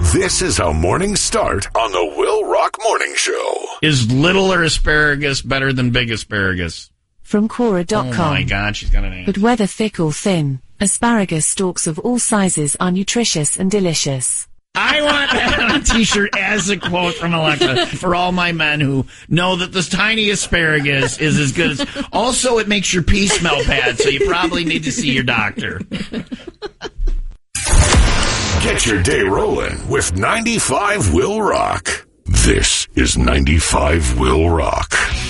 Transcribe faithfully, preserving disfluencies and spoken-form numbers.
This is how mornings start on the Will Rock Morning Show. Is littler asparagus better than big asparagus? From Quora dot com. Oh my God, she's got an answer. But whether thick or thin, asparagus stalks of all sizes are nutritious and delicious. I want that on a t-shirt as a quote from Alexa for all my men who know that this tiny asparagus is as good as... Also, it makes your pee smell bad, so you probably need to see your doctor. Get your day rolling with ninety-five Will Rock. This is ninety-five Will Rock.